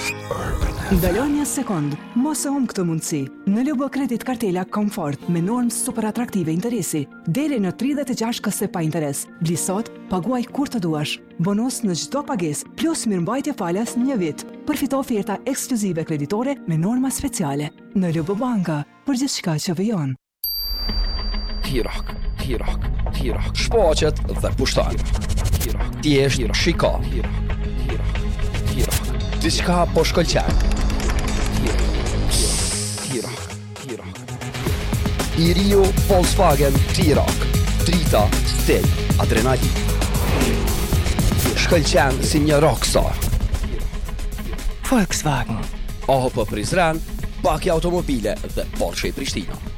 Ndalon një sekond, mos e humb këtë mundësi. Në Lobo Kredit Kartela Komfort me normë super atraktive interesi, deri në 36 këse pa interes. Bli sot, paguaj kur të duash. Bonus në çdo pagesë, plus mirëmbajtje falas 1 vit. Përfito oferta ekskluzive kreditore me norma speciale. Në Lobo Banka, për gjithçka që vijon. Tirak, shfaqet dhe pushton. Thjesht shiko. Diçka po shkëlqen. Tirak. I Rio Volkswagen Tirak. Drita, stil, adrenalin. Shkëlqen si një rockstar. Volkswagen. AHP Prizren, Baki Automobile dhe Porsche Prishtina.